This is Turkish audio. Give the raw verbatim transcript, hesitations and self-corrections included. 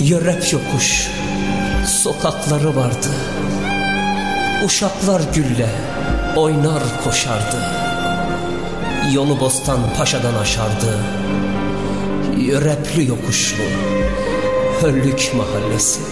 Yörep yokuş sokakları vardı. Uşaklar gülle oynar koşardı. Yolu Bostan Paşa'dan aşardı. Yörepli yokuşlu Höllük mahallesi.